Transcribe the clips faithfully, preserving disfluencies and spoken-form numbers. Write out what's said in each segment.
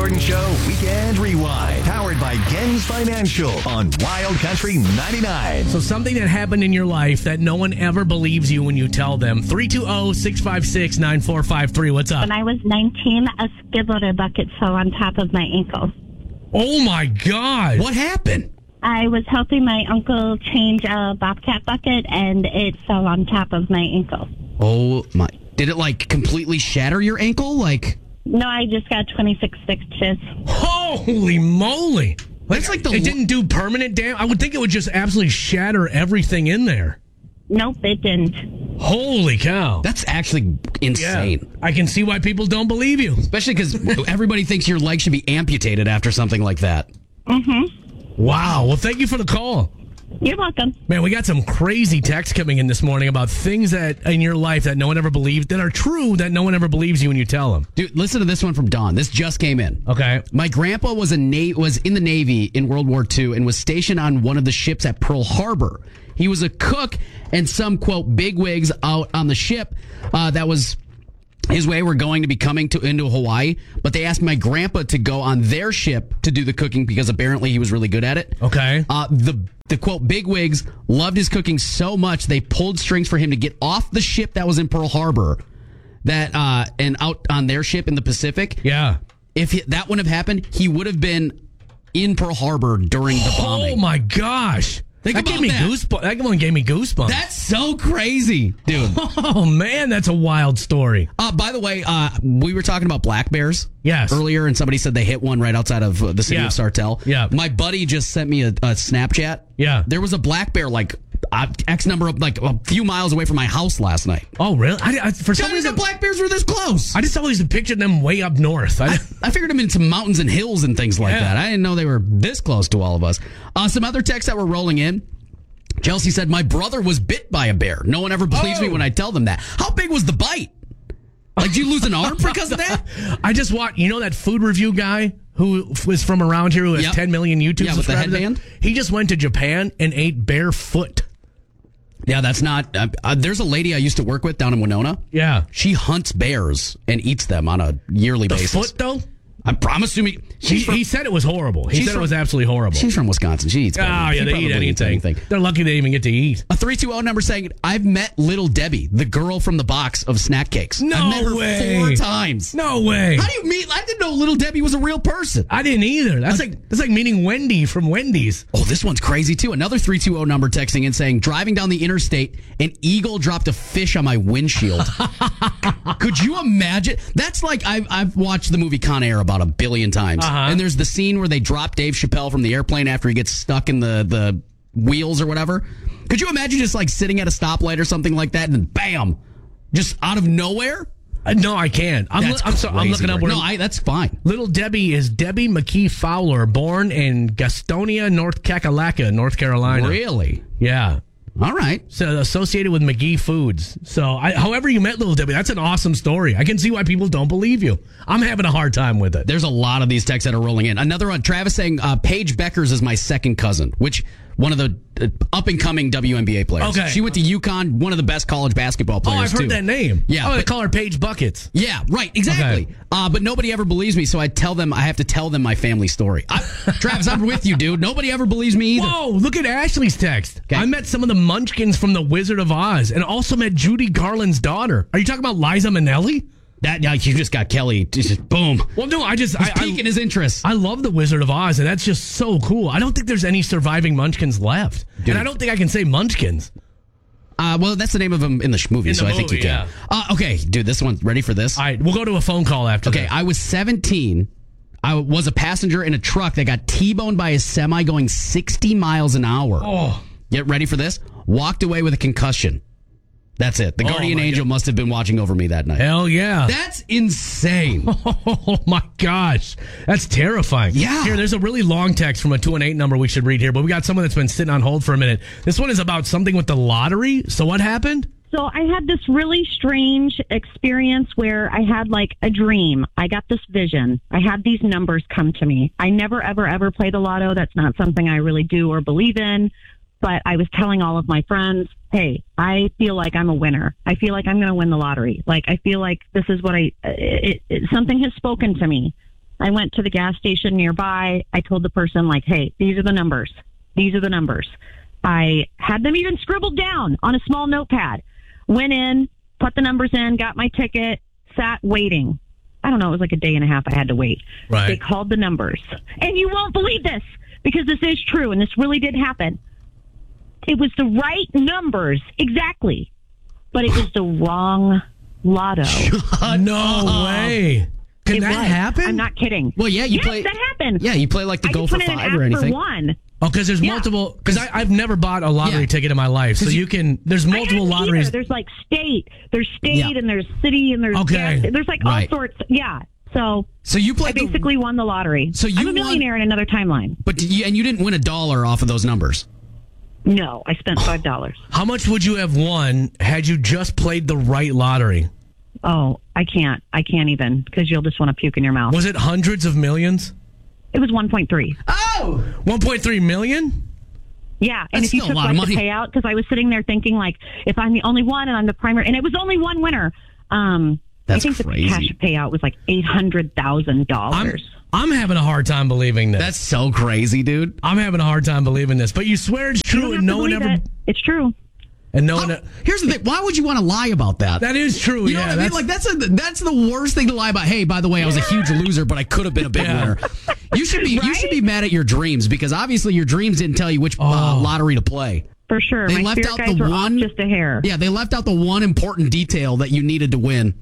Jordan Show Weekend Rewind. Powered by Gens Financial on Wild Country ninety-nine. So something that happened in your life that no one ever believes you when you tell them. three two zero, six five six, nine four five three. What's up? When I was nineteen, a skid loader bucket fell on top of my ankle. Oh, my God. What happened? I was helping my uncle change a Bobcat bucket, and it fell on top of my ankle. Oh, my. Did it, like, completely shatter your ankle? Like... No, I just got twenty-six stitches. Holy moly. That's like the... It didn't do permanent damage? I would think it would just absolutely shatter everything in there. Nope, it didn't. Holy cow. That's actually insane. Yeah. I can see why people don't believe you. Especially because everybody thinks your leg should be amputated after something like that. Mm-hmm. Wow. Well, thank you for the call. You're welcome. Man, we got some crazy texts coming in this morning about things that in your life that no one ever believes, that are true, that no one ever believes you when you tell them. Dude, listen to this one from Dawn. This just came in. Okay. My grandpa was a na- was in the Navy in World War Two and was stationed on one of the ships at Pearl Harbor. He was a cook, and some, quote, bigwigs out on the ship uh, that was his way were going to be coming to into Hawaii, but they asked my grandpa to go on their ship to do the cooking because apparently he was really good at it. Okay. Uh, the the quote bigwigs loved his cooking so much they pulled strings for him to get off the ship that was in Pearl Harbor, that uh, and out on their ship in the Pacific. Yeah. If he, that wouldn't have happened, he would have been in Pearl Harbor during the bombing. Oh my gosh. Think that about gave me that. goosebumps. That one gave me goosebumps. That's so crazy, dude. Oh man, that's a wild story. Uh, by the way, uh, we were talking about black bears yes. earlier, and somebody said they hit one right outside of uh, the city yeah. of Sartell. Yeah. My buddy just sent me a, a Snapchat. Yeah. There was a black bear like uh, X number of like a few miles away from my house last night. Oh really? I, I, for some Some reason, black bears were this close. I just always pictured them way up north. I, I, I figured them in some mountains and hills and things like Yeah. that. I didn't know they were this close to all of us. Uh, some other texts that were rolling in. Chelsea said, my brother was bit by a bear. No one ever believes Oh. me when I tell them that. How big was the bite? Like, did you lose an arm because of that? I just watched, you know that food review guy who was from around here who has Yep. ten million YouTube Yeah, with the subscribers? headband? He just went to Japan and ate barefoot. Yeah, that's not... Uh, uh, there's a lady I used to work with down in Winona. Yeah. She hunts bears and eats them on a yearly The basis. foot, though? I'm, I'm assuming... He, She's from, he said it was horrible. He She's said from- it was absolutely horrible. she's from Wisconsin. She eats Oh, better. yeah, She they eat probably eats anything. They're lucky they even get to eat. A three two zero number saying, I've met Little Debbie, the girl from the box of snack cakes. No I've met her way. four times. No way. How do you meet? I didn't know Little Debbie was a real person. I didn't either. That's like that's like meeting Wendy from Wendy's. Oh, this one's crazy, too. Another three two zero number texting and saying, driving down the interstate, an eagle dropped a fish on my windshield. Could you imagine? That's like, I've, I've watched the movie Con Air about a billion times. Uh-huh. And there's the scene where they drop Dave Chappelle from the airplane after he gets stuck in the, the wheels or whatever. Could you imagine just like sitting at a stoplight or something like that and then bam, just out of nowhere? Uh, no, I can't. I'm, That's lo- I'm, so, I'm crazy, looking up Rick. where No, I, that's fine. Little Debbie is Debbie McKee Fowler, born in Gastonia, North Kakalaka, North Carolina. Really? Yeah. All right. So associated with McGee Foods. So I, however you met Little Debbie, that's an awesome story. I can see why people don't believe you. I'm having a hard time with it. There's a lot of these texts that are rolling in. Another one, Travis saying, uh, Paige Beckers is my second cousin, which one of the uh, up-and-coming W N B A players. Okay. She went to UConn, one of the best college basketball Oh, players, I've heard too. that name. Yeah, Oh, they but- call her Paige Buckets. Yeah, right, exactly. Okay. Uh, but nobody ever believes me, so I tell them, I have to tell them my family story. I, Travis, I'm with you, dude. Nobody ever believes me either. Whoa, look at Ashley's text. Okay. I met some of the munchkins from The Wizard of Oz and also met Judy Garland's daughter. Are you talking about Liza Minnelli? That, yeah, you just got Kelly, just boom. Well, no, I just... He's I, piquing I, his interest. I love The Wizard of Oz, and that's just so cool. I don't think there's any surviving munchkins left. Dude. And I don't think I can say munchkins. Uh, well, that's the name of him in the sh- movie, In so the I think you movie, can. Uh, okay, dude, this one, ready for this? All right, we'll go to a phone call after Okay, that. I was seventeen. I was a passenger in a truck that got T-boned by a semi going sixty miles an hour. Oh. Get ready for this? Walked away with a concussion. That's it. The Oh, guardian my angel God. must have been watching over me that night. Hell yeah. That's insane. Oh my gosh. That's terrifying. Yeah. Here, there's a really long text from a two one eight number we should read here, but we got someone that's been sitting on hold for a minute. This one is about something with the lottery. So what happened? So I had this really strange experience where I had like a dream. I got this vision. I had these numbers come to me. I never, ever, ever play the lotto. That's not something I really do or believe in. But I was telling all of my friends, hey, I feel like I'm a winner. I feel like I'm going to win the lottery. Like, I feel like this is what I, it, it, something has spoken to me. I went to the gas station nearby. I told the person, like, hey, these are the numbers. These are the numbers. I had them even scribbled down on a small notepad. Went in, put the numbers in, got my ticket, sat waiting. I don't know, it was like a day and a half I had to wait. Right. They called the numbers. And you won't believe this, because this is true, and this really did happen. It was the right numbers, exactly, but it was the wrong lotto. No way. Can It that was. happen? I'm not kidding. Well, yeah, you yes, play. that happened. Yeah, you play like the I go just for went in and five or asked anything. For one. Oh, because there's Yeah. multiple. Because I've never bought a lottery Yeah. ticket in my life, so you, you- can. There's multiple I haven't lotteries. either. There's like state, there's state, Yeah. and there's city, and there's Okay. gas- there's like Right. all sorts. Yeah. So So you I played the- basically won the lottery. So you I'm a won- millionaire in another timeline. but did you, and you didn't win a dollar off of those numbers. No, I spent five dollars. How much would you have won had you just played the right lottery? Oh, I can't. I can't even, because you'll just want to puke in your mouth. Was it hundreds of millions? It was one point three. Oh, one point three million? Yeah, and That's if you still a took lot like of the money. payout, because I was sitting there thinking, like, if I'm the only one and I'm the primary, and it was only one winner. Um, That's I think crazy. the cash payout was like eight hundred thousand I'm, dollars. I'm having a hard time believing this. that's so crazy, dude. I'm having a hard time believing this. But you swear it's You don't true, have and to no one believe ever. it. It's true. And no one. How- here's the thing: why would you want to lie about that? That is true. You know yeah, what I mean? that's- Like that's a, that's the worst thing to lie about. Hey, by the way, I was a huge loser, but I could have been a big Yeah. winner. You should be you Right? should be mad at your dreams, because obviously your dreams didn't tell you which uh, Oh. lottery to play. For sure. They My left spirit out guides the were one- off just a hair. Yeah, they left out the one important detail that you needed to win.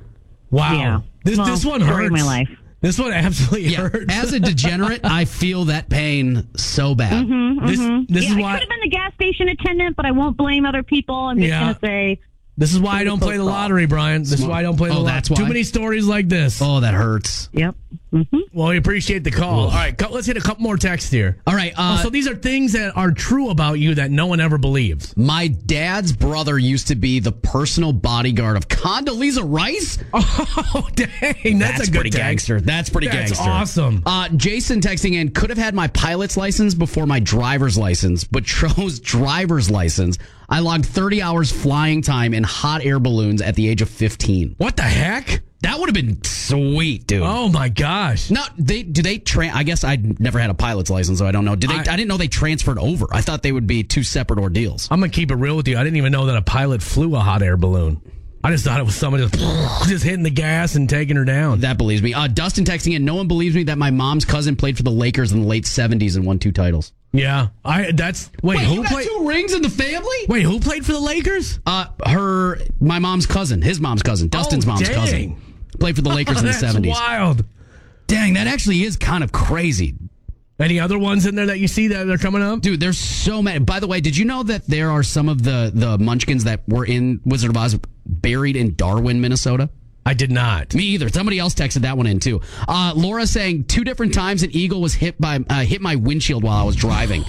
wow. Yeah. This Well, this one story hurts. of my life. This one absolutely Yeah, hurts. as a degenerate, I feel that pain so bad. this this yeah, is I why could have been the gas station attendant, but I won't blame other people. I'm just Yeah. going to say, this is why I don't play the lottery, Brian. This is why I don't play the Oh, lottery. that's why? Too many stories like this. Oh, that hurts. yep. Mm-hmm. Well, we appreciate the call. All right, co- let's hit a couple more texts here. All right. Uh, Oh, so these are things that are true about you that no one ever believes. my dad's brother used to be the personal bodyguard of Condoleezza Rice. Oh, dang. That's, a good pretty text. gangster. That's pretty That's gangster. awesome. Uh, Jason texting in, could have had my pilot's license before my driver's license, but chose driver's license. I logged thirty hours flying time in hot air balloons at the age of fifteen. What the heck? That would have been sweet, dude. Oh, my gosh. Now, they do they? Tra- I guess I never had a pilot's license, so I don't know. Did they? I- I, didn't know they transferred over. I thought they would be two separate ordeals. I'm going to keep it real with you. I didn't even know that a pilot flew a hot air balloon. I just thought it was someone just, just hitting the gas and taking her down. That believes me. Uh, Dustin texting in, no one believes me that my mom's cousin played for the Lakers in the late seventies and won two titles. Yeah. I that's wait, Wait, who you got played two rings in the family? Wait, who played for the Lakers? Uh, her, my mom's cousin, his mom's cousin, Dustin's Oh, mom's dang. cousin, played for the Lakers in the That's seventies. wild. Dang, that actually is kind of crazy. Any other ones in there that you see that are coming up? Dude, there's so many. By the way, did you know that there are some of the, the Munchkins that were in Wizard of Oz buried in Darwin, Minnesota? I did not. Me either. Somebody else texted that one in too. Uh, Laura saying two different times an eagle was hit by uh, hit my windshield while I was driving.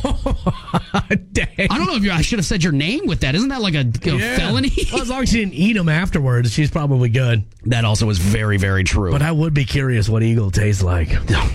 Dang. I don't know if you, I should have said your name with that. Isn't that like a, a Yeah. felony? Well, as long as she didn't eat them afterwards, she's probably good. That also is very, very true. But I would be curious what eagle tastes like.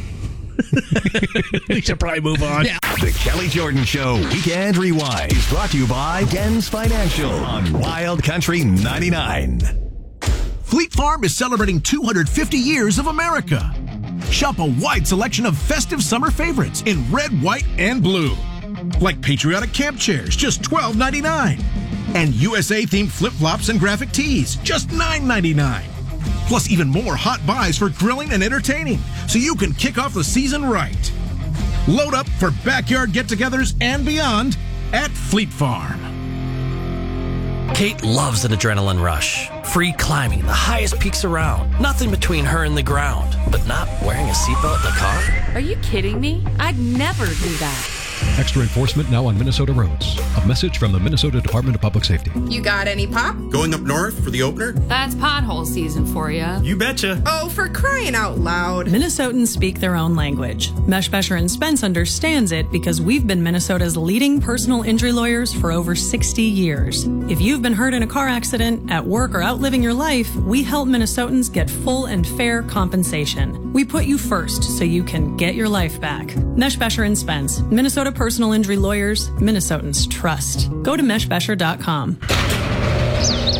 We should probably move on. Yeah. The Kelly Jordan Show Weekend Rewind is brought to you by Gens Financial on Wild Country ninety-nine. Fleet Farm is celebrating two hundred fifty years of America. Shop a wide selection of festive summer favorites in red, white, and blue. Like patriotic camp chairs, just twelve ninety-nine. And U S A-themed flip-flops and graphic tees, just nine ninety-nine. Plus even more hot buys for grilling and entertaining, so you can kick off the season right. Load up for backyard get-togethers and beyond at Fleet Farm. Kate loves an adrenaline rush. Free climbing the highest peaks around. Nothing between her and the ground. But not wearing a seatbelt in the car? Are you kidding me? I'd never do that. Extra enforcement now on Minnesota roads. A message from the Minnesota Department of Public Safety. You got any pop? Going up north for the opener? That's pothole season for you. You betcha. Oh, for crying out loud. Minnesotans speak their own language. Mesh Besher and Spence understands it because we've been Minnesota's leading personal injury lawyers for over sixty years. If you've been hurt in a car accident, at work, or out living your life, we help Minnesotans get full and fair compensation. We put you first so you can get your life back. Mesh Besher and Spence, Minnesota personal injury lawyers Minnesotans trust. Go to mesh besher dot com.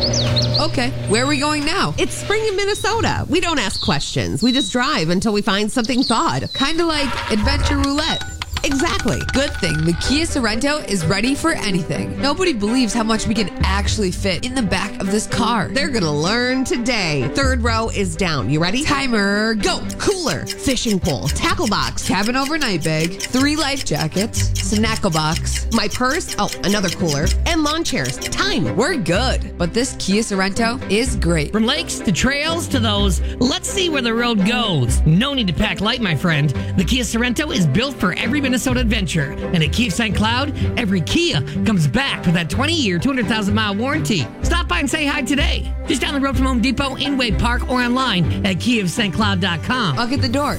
Okay, where are we going now? It's spring in Minnesota. We don't ask questions. We just drive until we find something thawed. Kind of like adventure roulette. Exactly. Good thing the Kia Sorento is ready for anything. Nobody believes how much we can actually fit in the back of this car. They're gonna learn today. Third row is down. You ready? Timer, go. Cooler, fishing pole, tackle box, Cabin overnight bag, three life jackets, snackle box, my purse, oh, another cooler, and lawn chairs. Time. We're good. But this Kia Sorento is great. From lakes to trails to those, let's see where the road goes. No need to pack light, my friend. The Kia Sorento is built for every Minnesota adventure. And at Kia Saint Cloud, every Kia comes back with that twenty-year, two hundred thousand mile warranty. Stop by and say hi today. Just down the road from Home Depot, in Wade Park, or online at kia of st cloud dot com. I'll get the door.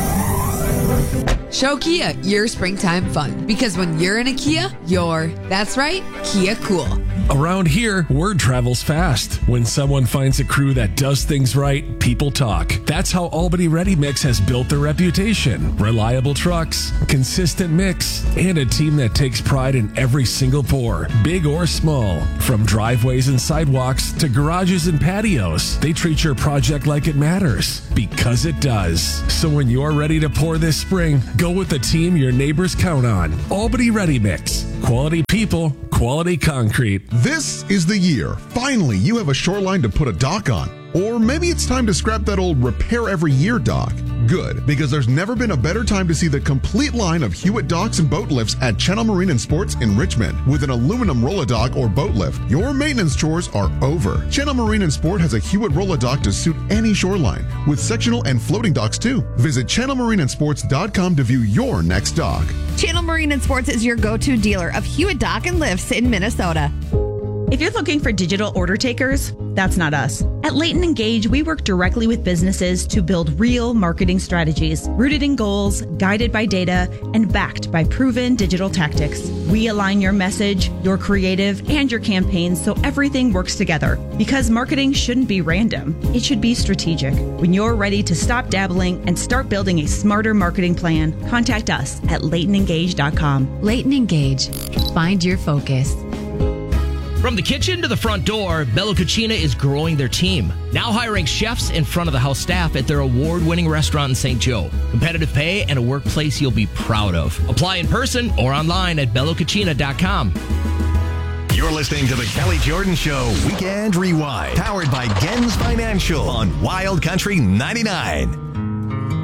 Show Kia your springtime fun. Because when you're in a Kia, you're, that's right, Kia cool. Around here, word travels fast. When someone finds a crew that does things right, people talk. That's how Albany Ready Mix has built their reputation. Reliable trucks, consistent mix, and a team that takes pride in every single pour, big or small. From driveways and sidewalks to garages and patios, they treat your project like it matters, because it does. So when you're ready to pour this spring, go with the team your neighbors count on. Albany Ready Mix. Quality people, quality concrete. This is the year. Finally, you have a shoreline to put a dock on. Or maybe it's time to scrap that old repair every year dock. Good, because there's never been a better time to see the complete line of Hewitt docks and boat lifts at Channel Marine and Sports in Richmond. With an aluminum roll-a-dock or boat lift, your maintenance chores are over. Channel Marine and Sport has a Hewitt roll-a-dock to suit any shoreline, with sectional and floating docks too. Visit channel marine and sports dot com to view your next dock. Channel Marine and Sports is your go-to dealer of Hewitt dock and lifts in Minnesota. If you're looking for digital order takers, that's not us. At Leighton Engage, we work directly with businesses to build real marketing strategies, rooted in goals, guided by data, and backed by proven digital tactics. We align your message, your creative, and your campaigns so everything works together. Because marketing shouldn't be random. It should be strategic. When you're ready to stop dabbling and start building a smarter marketing plan, contact us at leighton engage dot com. Leighton Engage. Find your focus. From the kitchen to the front door, Bello Cucina is growing their team. Now hiring chefs and front of the house staff at their award-winning restaurant in Saint Joe. Competitive pay and a workplace you'll be proud of. Apply in person or online at bello cucina dot com. You're listening to the Kelly Jordan Show Weekend Rewind, powered by Gens Financial on Wild Country ninety-nine.